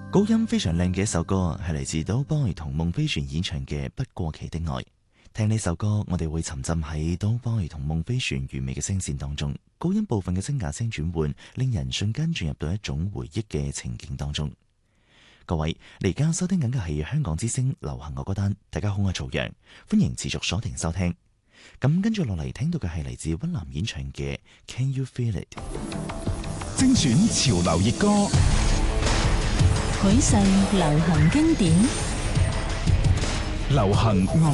高音非常靚嘅一首歌，係嚟自 Doughboy 同夢飛船演唱嘅《不過期的愛》。聽呢首歌，我哋會沉浸喺 Doughboy 同夢飛船完美嘅聲線當中，高音部分嘅聲啞聲轉換，令人瞬間進入到一種回憶嘅情景當中。各位，你而家收聽緊嘅係香港之聲流行樂歌單。大家好，我係曹陽，歡迎持續鎖定收聽。咁跟住落嚟聽到嘅係嚟自溫嵐演唱嘅 Can You Feel It？ 精選潮流熱歌， 許世流行經典， 流行樂